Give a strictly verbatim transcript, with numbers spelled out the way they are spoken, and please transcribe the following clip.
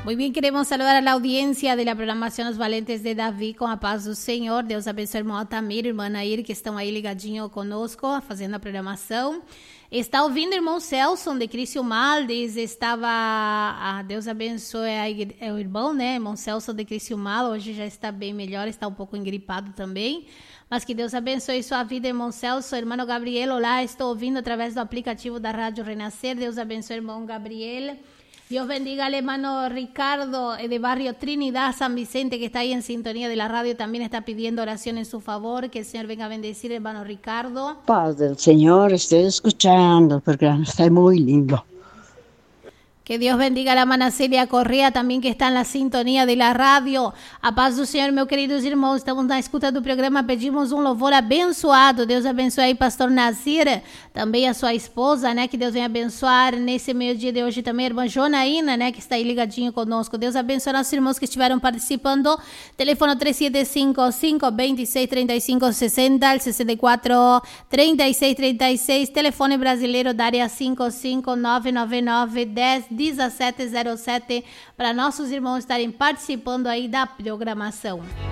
Muy bien, queremos saludar a la audiencia de la programación Los Valentes de Davi com a paz do Senhor. Deus abençoe o irmão Altamir, irmã Nair, que estão aí ligadinho conosco, fazendo a programação. Está ouvindo o irmão Celso de Criciúmal, estava, ah, Deus abençoe a, o irmão, né, irmão Celso de Criciúmal, hoje já está bem melhor, está um pouco engripado também, mas que Deus abençoe sua vida, irmão Celso. Irmão Gabriel, olá, estou ouvindo através do aplicativo da Rádio Renascer. Deus abençoe, irmão Gabriel. Dios bendiga al hermano Ricardo de Barrio Trinidad, San Vicente, que está ahí en sintonía de la radio, también está pidiendo oración en su favor, que el Señor venga a bendecir, hermano Ricardo. Paz del Señor, estoy escuchando el programa, está muy lindo. Que Deus bendiga a la hermana Celia Correa, também que está na sintonia de la rádio. A paz do Senhor, meus queridos irmãos, estamos na escuta do programa, pedimos um louvor abençoado. Deus abençoe aí, pastor Nazir, também a sua esposa, né, que Deus venha abençoar nesse meio dia de hoje também, a irmã Jonaína, né, que está aí ligadinho conosco. Deus abençoe nossos irmãos que estiveram participando. Telefone três sete cinco, cinco dois seis, três cinco seis zero, sessenta e quatro, trinta e seis, trinta e seis, telefone brasileiro da área cinco cinco nove nove nove, dez dezessete zero sete, para nossos irmãos estarem participando aí da programação.